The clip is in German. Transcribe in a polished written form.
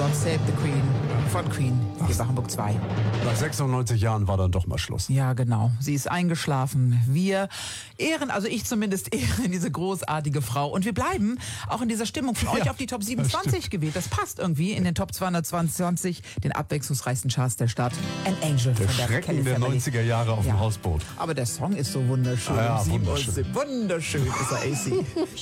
God Save the Queen von Queen, hier bei Hamburg 2. Nach 96 Jahren war dann doch mal Schluss. Ja, genau. Sie ist eingeschlafen. Wir ehren, also ich zumindest ehre diese großartige Frau. Und wir bleiben auch in dieser Stimmung von euch auf die Top 27 gewählt. Das passt irgendwie in den Top 220, den abwechslungsreichsten Charts der Stadt. An Angel Der von der Schrecken Kelly der Family. 90er Jahre auf dem Hausboot. Aber der Song ist so wunderschön. Ja, Um 7 Uhr wunderschön. wunderschön ist er, AC.